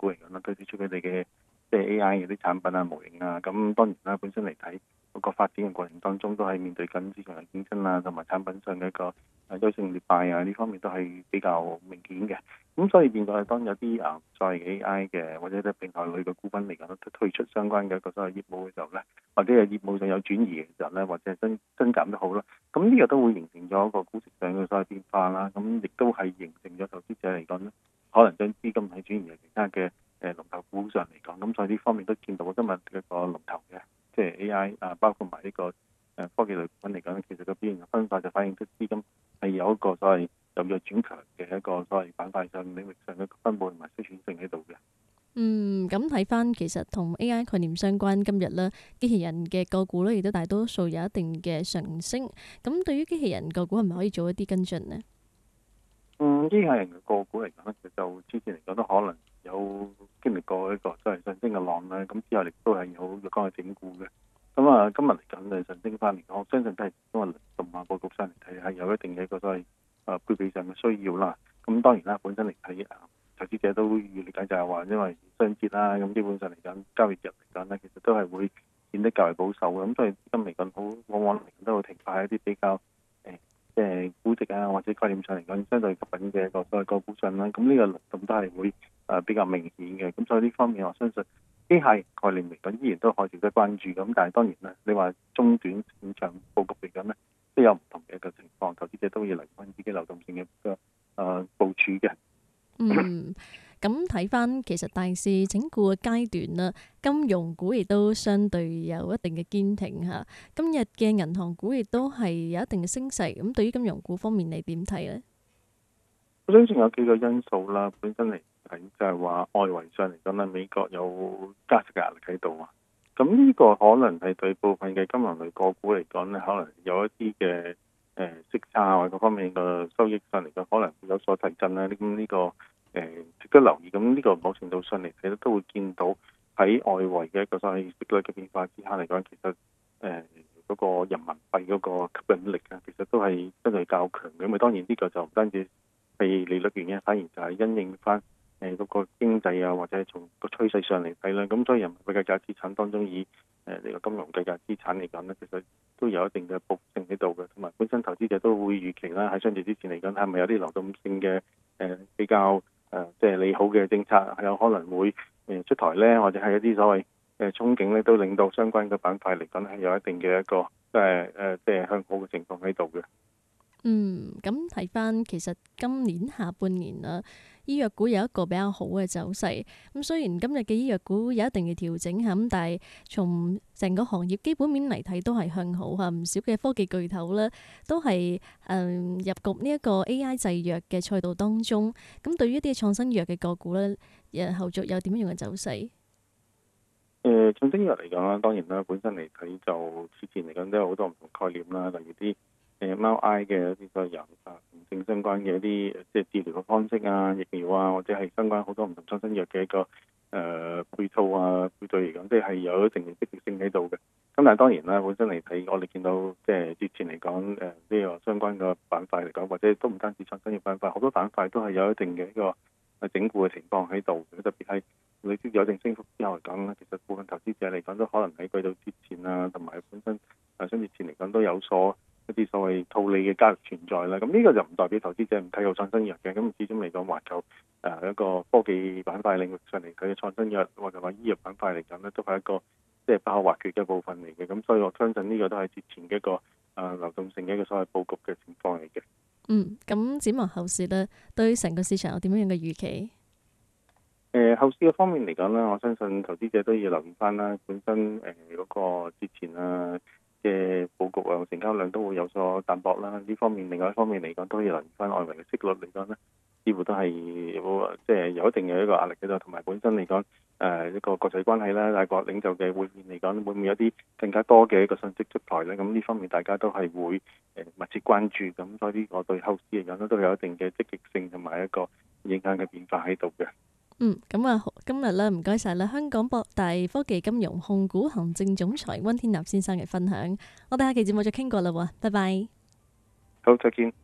股嚟講啦，推出佢哋嘅即係 AI 嘅啲產品啊、模型啊。咁當然啦，本身嚟睇嗰個發展嘅過程當中，都係面對緊市場嘅競爭啊，同埋產品上嘅一個優勝劣敗啊，呢方面都係比較明顯嘅。咁所以變咗係當有啲所謂 AI 嘅或者啲平台類嘅股份嚟講，推出相關嘅一個所謂業務嘅時候咧，或者係業務上有轉移嘅時候咧，或者係增減都好啦。咁呢個都會形成咗一個估值上嘅所謂變化啦。咁亦都係形成咗投資者嚟講咧，可能將資金喺轉移其他嘅龍頭股上嚟講。咁所以呢方面都見到今日一個龍頭嘅即係 AI 包括埋呢個科技類股份嚟講，其實個表現嘅分化就反映出資金係有一個所謂由弱轉強嘅一個所謂板塊上領域上嘅分佈同埋推選性喺度嘅。 咁睇翻其實同 AI 概念相關，今日咧機器人嘅個股咧，亦都大多數有一定嘅上升。咁對於機器人個股係咪可以做一啲跟進呢？ 機械人嘅個股嚟講咧，其實就之前嚟講都可能有經歷過一個所謂上升嘅浪啦。咁之後亦都係有若干嘅整固嘅。咁今日嚟講就上升翻嚟講，我相信都係因為輪動佈局上嚟睇係有一定嘅一個所謂配備上嘅需要啦。咁當然啦，本身嚟睇投資者都要理解就係話，因為雙節啦，咁基本上嚟講交易日嚟講咧，其實都係會顯得較為保守嘅。咁所以資金嚟講，好往往嚟講都會停擺喺一啲比較即係估值啊，或者概念上嚟講相對吸引嘅一個所謂個股上啦。咁呢個輪動都係會比較明顯嘅。咁所以呢方面我相信機械概念嚟講依然都可以值得關注。咁但係當然啦，你話中短線長佈局嚟講咧，都有唔同嘅一個情況，投資者都要留意自己流動性嘅部署嘅。 咁睇翻其實大市整固嘅階段啦，金融股亦都相對有一定嘅堅挺嚇。今日嘅銀行股亦都係有一定嘅升勢。咁對於金融股方面，你點睇呢？ 我相信有幾個因素啦，本身嚟睇就係話外圍上嚟講咧，美國有加息嘅壓力喺度啊。咁呢個可能係對部分嘅金融類個股嚟講咧，可能有一啲嘅息差或者各方面嘅收益上嚟講，可能會有所提振啦。咁呢個值得留意。咁呢個某程度上嚟睇都會見到喺外圍嘅一個所謂息率嘅變化之下嚟講，其實嗰個人民幣嗰個吸引力啊，其實都係相對較強嘅。因為當然呢個就唔單止係利率原因，反而就係因應翻嗰個經濟啊，或者係從個趨勢上嚟睇啦。咁所以人民幣計價資產當中，以呢個金融計價資產嚟講咧，其實都有一定嘅報復性喺度嘅。同埋本身投資者都會預期啦，喺相對之前嚟講，係咪有啲流動性嘅比較即係利好嘅政策係有可能會出台咧，或者係一啲所謂憧憬咧，都令到相關嘅板塊嚟講係有一定嘅一個即係向好嘅情況喺度嘅。 咁睇翻其實今年下半年啦，醫藥股有一個比較好嘅走勢。咁雖然今日嘅醫藥股有一定嘅調整嚇，咁但係從成個行業基本面嚟睇都係向好嚇。唔少嘅科技巨頭咧都係入局呢一個 AI 製藥嘅賽道當中。咁對於一啲創新藥嘅個股咧，後續有點樣嘅走勢？ 創新藥嚟講啦，當然啦，本身嚟睇就之前嚟講都有好多唔同概念啦，例如啲貓 I 嘅一啲個人同性相關嘅一啲即係治療嘅方式啊、疫苗啊，或者係相關好多唔同創新藥嘅一個配套啊、配對嚟講，即係有一定嘅積極性喺度嘅。咁但係當然啦，本身嚟睇，我哋見到即係之前嚟講呢個相關嘅板塊嚟講，或者都唔單止創新藥板塊，好多板塊都係有一定嘅一個整固嘅情況喺度。特別係累積有一定升幅之後嚟講咧，其實部分投資者嚟講都可能喺季度之前啊，同埋本身相對前嚟講都有所一啲所謂套利嘅交易存在啦。咁呢個就唔代表投資者唔睇好創新藥嘅。咁始終嚟講，環球一個科技板塊領域上嚟睇嘅創新藥或者話醫藥板塊嚟講咧，都係一個即係不可或缺嘅部分嚟嘅。咁所以我相信呢個都係之前嘅一個流動性嘅一個所謂佈局嘅情況嚟嘅。 咁展望後市咧，對成個市場有點樣嘅預期？ 後市嘅方面嚟講咧，我相信投資者都要留意翻啦。本身嗰個之前嘅佈局啊，成交量都會有所淡薄啦。呢方面，另外一方面嚟講，都要留意翻外圍嘅息率嚟講咧，似乎都係即係有一定嘅一個壓力喺度。同埋本身嚟講，一個國際關係啦，大國領袖嘅會面嚟講，會唔會有啲更加多嘅一個信息出台咧？咁呢方面大家都係會密切關注。咁所以呢個對後市嚟講都有一定嘅積極性同埋一個影響嘅變化喺度嘅。 今日咧唔該晒啦，香港博大科技金融控股行政總裁溫天納先生嘅分享。我哋下期節目再傾過啦喎，拜拜。 好，再見。